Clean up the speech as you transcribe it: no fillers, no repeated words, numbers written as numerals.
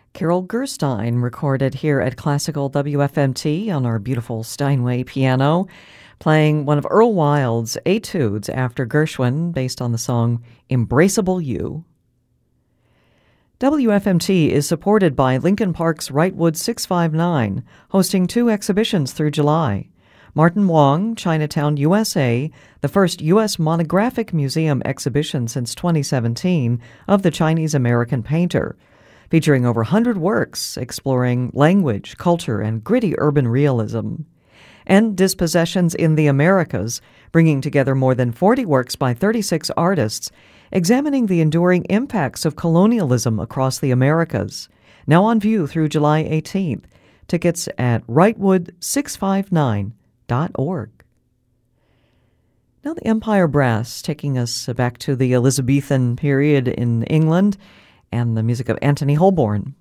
Carol Gerstein recorded here at Classical WFMT on our beautiful Steinway piano, playing one of Earl Wild's etudes after Gershwin based on the song Embraceable You. WFMT is supported by Lincoln Park's Wrightwood 659, hosting 2 exhibitions through July. Martin Wong, Chinatown, USA, the first U.S. monographic museum exhibition since 2017 of the Chinese-American painter, featuring over 100 works exploring language, culture, and gritty urban realism. And Dispossessions in the Americas, bringing together more than 40 works by 36 artists, examining the enduring impacts of colonialism across the Americas. Now on view through July 18th. Tickets at wrightwood659.org. Now the Empire Brass, taking us back to the Elizabethan period in England, and the music of Anthony Holborn.